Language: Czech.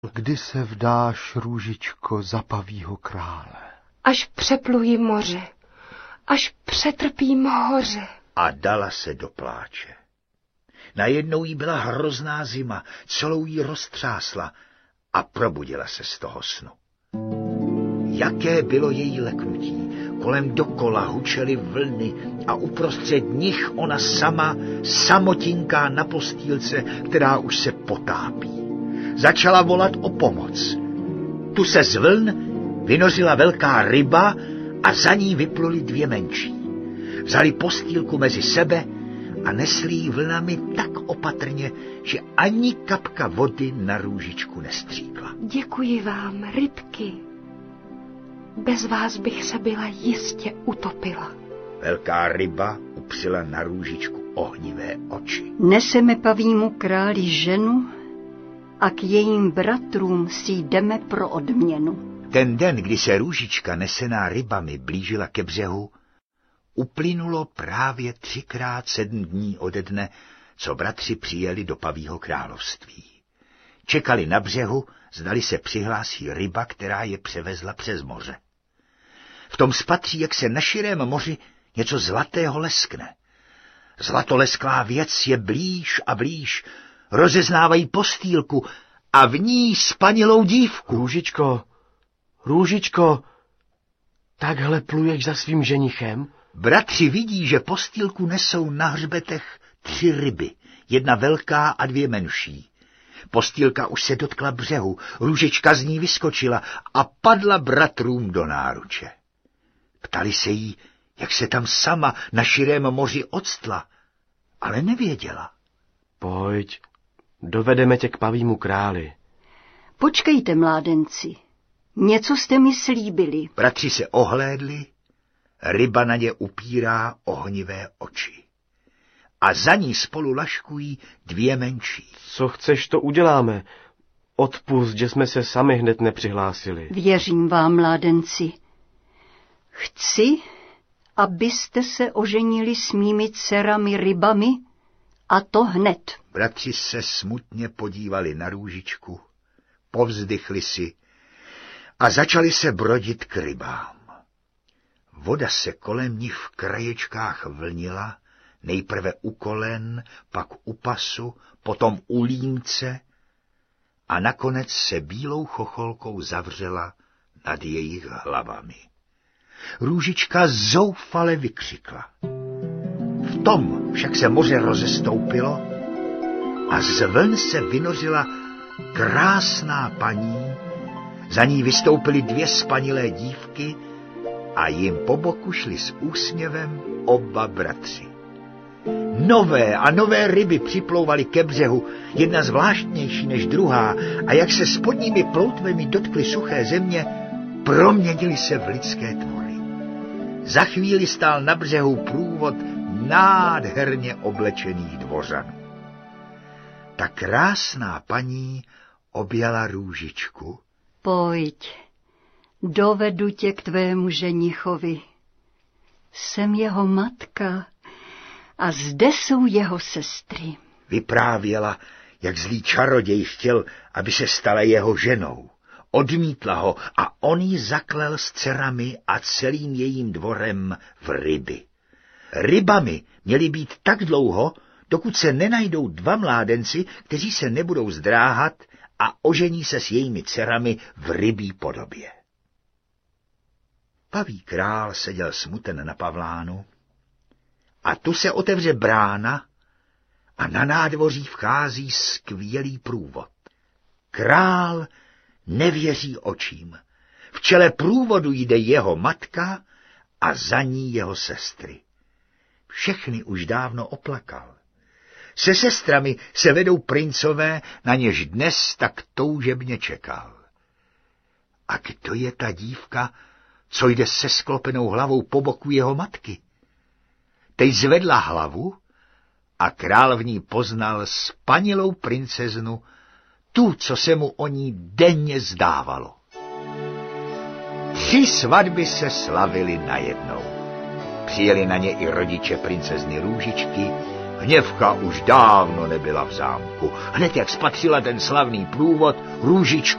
Kdy se vdáš, růžičko, za pavýho krále? Až přepluji moře, až přetrpím hoře. A dala se do pláče. Najednou jí byla hrozná zima, celou jí roztřásla a probudila se z toho snu. Jaké bylo její leknutí, kolem dokola hučely vlny a uprostřed nich ona sama, samotinká na postýlce, která už se potápí. Začala volat o pomoc. Tu se z vln vynořila velká ryba a za ní vypluli dvě menší. Vzali postýlku mezi sebe a nesli ji vlnami tak opatrně, že ani kapka vody na růžičku nestříkla. Děkuji vám, rybky. Bez vás bych se byla jistě utopila. Velká ryba upřela na růžičku ohnivé oči. Neseme pavýmu králi ženu a k jejím bratrům si jdeme pro odměnu. Ten den, kdy se růžička nesená rybami blížila ke břehu, uplynulo právě 3x7 dní ode dne, co bratři přijeli do pavýho království. Čekali na břehu, zdali se přihlásí ryba, která je převezla přes moře. V tom spatří, jak se na širém moři něco zlatého leskne. Zlatolesklá věc je blíž a blíž, rozeznávají postýlku a v ní spanilou dívku. Růžičko, takhle pluješ za svým ženichem? Bratři vidí, že postýlku nesou na hřbetech 3 ryby, jedna velká a 2 menší. Postýlka už se dotkla břehu, růžička z ní vyskočila a padla bratrům do náruče. Ptali se jí, jak se tam sama na širém moři octla, ale nevěděla. Pojď, dovedeme tě k pavýmu králi. Počkejte, mládenci, něco jste mi slíbili. Bratři se ohlédli, ryba na ně upírá ohnivé oči. A za ní spolu laškují 2 menší. Co chceš, to uděláme. Odpusť, že jsme se sami hned nepřihlásili. Věřím vám, mládenci. Chci, abyste se oženili s mými dcerami rybami, a to hned. Bratři se smutně podívali na růžičku, povzdychli si a začali se brodit k rybám. Voda se kolem nich v kraječkách vlnila, nejprve u kolen, pak u pasu, potom u límce a nakonec se bílou chocholkou zavřela nad jejich hlavami. Růžička zoufale vykřikla. V tom však se moře rozestoupilo a z vln se vynořila krásná paní, za ní vystoupily 2 spanilé dívky a jim po boku šli s úsměvem oba bratři. Nové a nové ryby připlouvaly ke břehu, jedna zvláštnější než druhá, a jak se spodními ploutvemi dotkly suché země, proměnily se v lidské tvory. Za chvíli stál na břehu průvod nádherně oblečených dvořanů. Ta krásná paní objala růžičku. Pojď, dovedu tě k tvému ženichovi. Jsem jeho matka a zde jsou jeho sestry. Vyprávěla, jak zlý čaroděj chtěl, aby se stala jeho ženou. Odmítla ho a on ji zaklel s dcerami a celým jejím dvorem v ryby. Rybami měly být tak dlouho, dokud se nenajdou 2 mládenci, kteří se nebudou zdráhat a ožení se s jejími dcerami v rybí podobě. Pavý král seděl smuten na pavlánu a tu se otevře brána a na nádvoří vchází skvělý průvod. Král nevěří očím. V čele průvodu jde jeho matka a za ní jeho sestry. Všechny už dávno oplakal. Se sestrami se vedou princové, na něž dnes tak toužebně čekal. A kdo je ta dívka, co jde se sklopenou hlavou po boku jeho matky? Teď zvedla hlavu a král v ní poznal spanilou princeznu, tu, co se mu o ní denně zdávalo. 3 svatby se slavily najednou. Přijeli na ně i rodiče princezny Růžičky, Hněvka už dávno nebyla v zámku. Hned jak spatřila ten slavný průvod, Růžičku